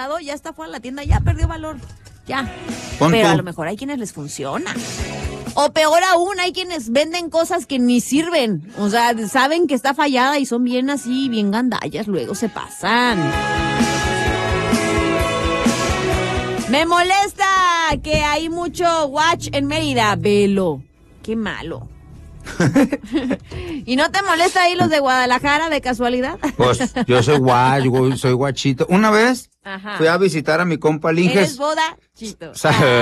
usado, ya está fuera de la tienda, ya perdió valor, ya. Pero a lo mejor hay quienes les funciona. O peor aún, hay quienes venden cosas que ni sirven. O sea, saben que está fallada y son bien así, bien gandallas, luego se pasan. Me molesta que hay mucho watch en Mérida. Velo. Qué malo. ¿Y no te molesta ahí los de Guadalajara de casualidad? Pues yo soy soy guachito. Una vez fui a visitar a mi compa el Inges. ¿Eres boda? Chito.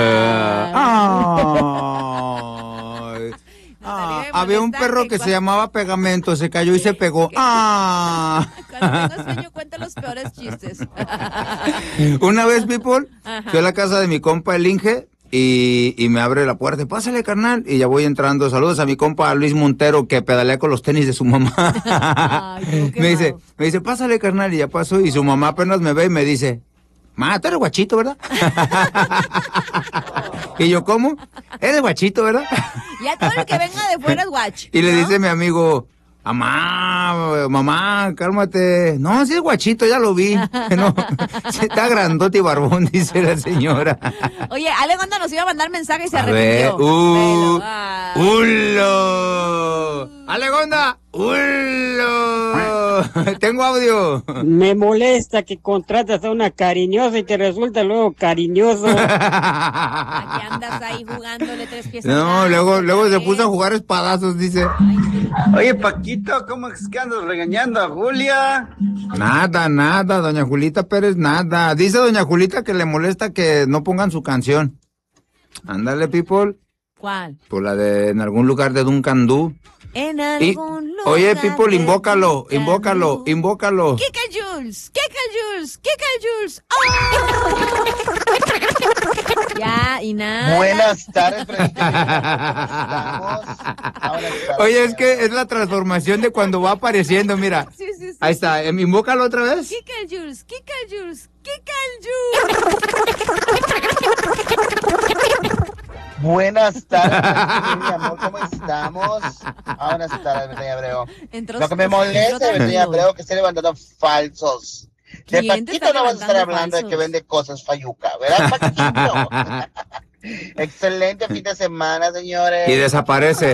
Había un perro que se llamaba Pegamento, se cayó y se pegó. Cuando tengo sueño cuenta los peores chistes. Una vez, people, fui a la casa de mi compa el Inge y me abre la puerta. Pásale, carnal. Y ya voy entrando. Saludos a mi compa Luis Montero, que pedalea con los tenis de su mamá. Ay, me dice, pásale, carnal. Y ya pasó. Y su mamá apenas me ve y me dice, ma, tú eres guachito, ¿verdad? Y yo, ¿cómo? Eres guachito, ¿verdad? Ya todo lo que venga de fuera es guach. Y le dice mi amigo, mamá, cálmate. No, sí es guachito, ya lo vi. No, sí está grandote y barbón, dice la señora. Oye, Ale Gonda nos iba a mandar mensaje y se arrepintió. Ale Gonda, tengo audio. Me molesta que contratas a una cariñosa y te resulta luego cariñoso. Aquí andas ahí jugándole 3 piezas. No, luego se puso a jugar espadazos, dice. Oye, Paquito, ¿cómo es que andas regañando a Julia? Nada, doña Julita Pérez, nada. Dice doña Julita que le molesta que no pongan su canción. Ándale, people. ¿Cuál? Por la de En algún lugar de Duncan Du. En algún lugar. Oye, people, invócalo. Kika Jules. ¡Oh! Ya, y nada. Buenas tardes, Oye, es que es la transformación de cuando va apareciendo, mira. Sí. Ahí está, invócalo otra vez. Kika Jules. Buenas tardes, mi amor, ¿cómo estamos? Buenas tardes, Betania Abreu. Lo que me molesta, Betania Abreu, que esté levantando falsos. De Paquito no vas a estar hablando de que vende cosas fayuca, ¿verdad, Paquito? Excelente fin de semana, señores. Y desaparece.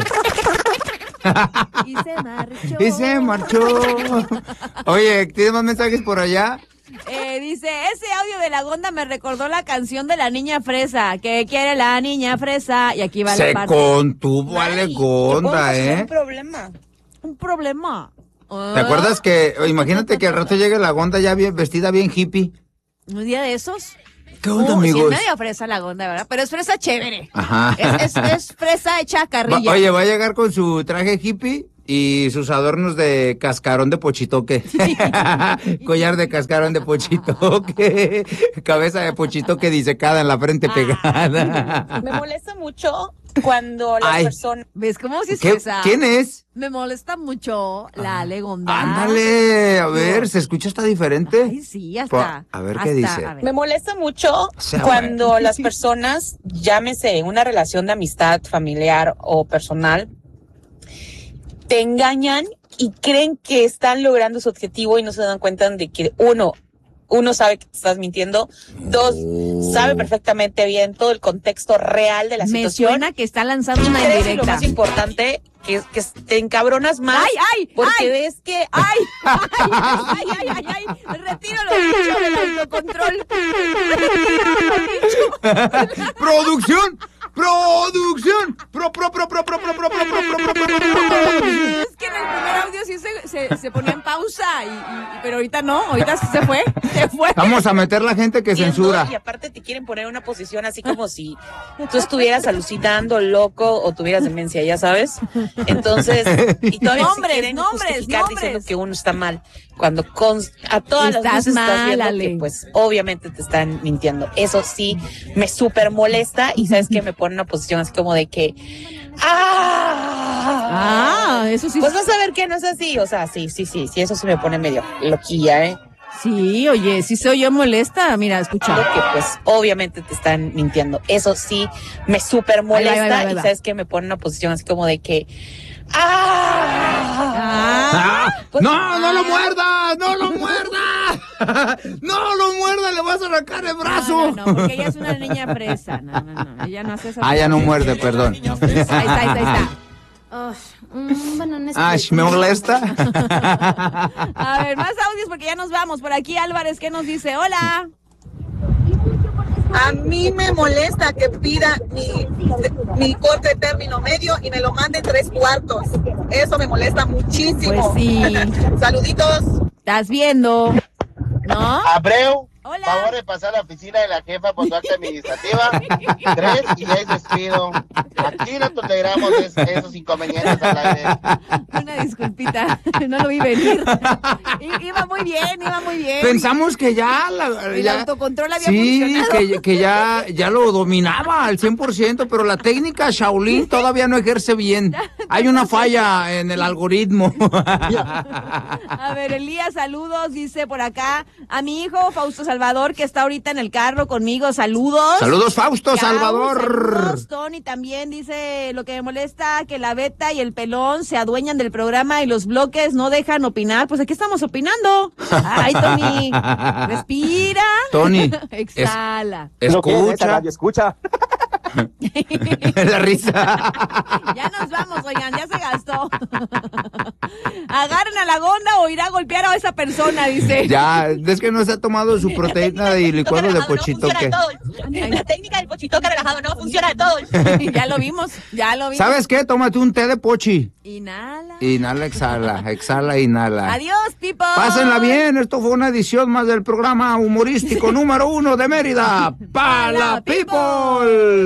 Y se marchó. Oye, ¿tienes más mensajes por allá? Dice, ese audio de la Gonda me recordó la canción de la niña fresa. ¿Qué quiere la niña fresa? Y aquí va la parte. Se contuvo Ale Gonda, Un problema. ¿Te acuerdas que, imagínate que al rato llegue la Gonda ya bien vestida, bien hippie? ¿Un día de esos? ¿Qué onda, amigos? Sí, es medio fresa la Gonda, ¿verdad? Pero es fresa chévere. Ajá. Es fresa hecha carrilla. Oye, va a llegar con su traje hippie y sus adornos de cascarón de pochitoque. Collar de cascarón de pochitoque. Cabeza de pochitoque disecada en la frente pegada. Me molesta mucho cuando las personas... ¿Ves cómo se expresa? ¿Quién es? Me molesta mucho la Ale Gonda. Ándale, a ver, ¿se escucha hasta diferente? Ay, sí, hasta. A ver qué dice. Me molesta mucho cuando las personas, llámese una relación de amistad familiar o personal, te engañan y creen que están logrando su objetivo y no se dan cuenta de que uno sabe que te estás mintiendo, 2, sabe perfectamente bien todo el contexto real de la situación. Me suena que está lanzando una indirecta. indirecta. Lo más importante, que te encabronas más. Porque ves que... ¡Ay! Retiro lo dicho del autocontrol. ¡Producción! Es que en el primer audio sí se ponía en pausa, pero ahorita no, ahorita se fue. Vamos a meter la gente que censura. Y aparte te quieren poner en una posición así como si tú estuvieras alucinando, loco, o tuvieras demencia, ya sabes. Entonces, y todavía quieren justificar diciendo que uno está mal, cuando a todas las luces estás viendo que pues obviamente te están mintiendo. Eso sí me súper molesta y sabes que me pone en una posición así como de que eso sí. Pues vas a ver que no es así, o sea, sí, eso sí me pone medio loquilla, Sí, oye, sí se oye molesta, mira, escucha. Que pues obviamente te están mintiendo. Eso sí me súper molesta y sabes que me pone en una posición así como de que pues, ¡No lo muerdas! No lo muerda, le vas a arrancar el brazo. No, porque ella es una niña fresa. No, ella no hace eso. Ya no muerde, perdón. Ahí está. Bueno, me molesta. A ver, más audios porque ya nos vamos. Por aquí Álvarez, ¿qué nos dice? Hola. A mí me molesta que pida mi corte de término medio y me lo mande 3/4. Eso me molesta muchísimo. Pues sí. Saluditos. ¿Estás viendo? ¿No? Abreu. Hola. Favor de pasar a la oficina de la jefa por parte administrativa. 3 y 6 despido. Aquí no toleramos esos inconvenientes al aire. Una disculpita, no lo vi venir. Iba muy bien. Pensamos que ya el autocontrol había funcionado. Sí, que ya lo dominaba al 100%, pero la técnica Shaolin todavía no ejerce bien. Hay una falla en el algoritmo. A ver, Elías, saludos, dice por acá a mi hijo Fausto Salvador, que está ahorita en el carro conmigo. Saludos. Saludos, Fausto Salvador. Saludos, Tony también dice: lo que me molesta, que la Beta y el Pelón se adueñan del programa y los bloques no dejan opinar. Pues aquí estamos opinando. Ay, Tony, respira. Tony, exhala. Escucha. La risa. Ya nos vamos, oigan, ya se gastó. Agarren a la gonda o irá a golpear a esa persona, dice. Ya, es que no se ha tomado su proteína y licuado de pochitoque. La técnica del pochitoque relajado no funciona de todo. Ya lo vimos. ¿Sabes qué? Tómate un té de pochi. Inhala, exhala, inhala. Adiós, people. Pásenla bien, esto fue una edición más del programa humorístico número 1 de Mérida. ¡Pa la people!